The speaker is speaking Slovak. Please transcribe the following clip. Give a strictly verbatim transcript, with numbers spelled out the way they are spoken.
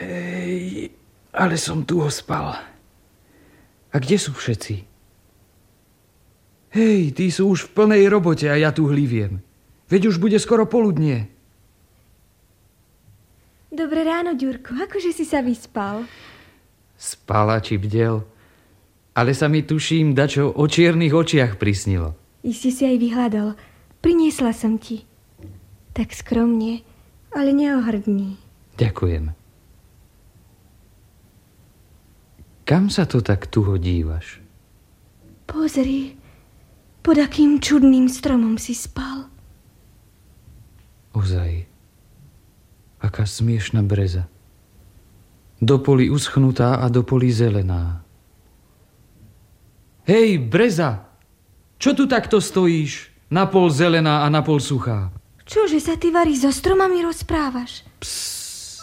Hej, ale som tu spal. A kde sú všetci? Hej, tí sú už v plnej robote a ja tu hliviem. Veď už bude skoro poludnie. Dobré ráno, Ďurko. Akože si sa vyspal? Spala či bdel? Ale sa mi, tuším, dačo o čiernych očiach prisnilo. Iste si aj vyhľadol. Priniesla som ti. Tak skromne, ale neohrdni. Ďakujem. Kam sa to tak tuho dívaš? Pozri, pod akým čudným stromom si spal. Ozaj, aká smiešná breza. Do poli uschnutá a do poli zelená. Hej, breza! Čo tu takto stojíš? Napol zelená a napol suchá. Čože sa ty, Vary, so stromami rozprávaš? Ps,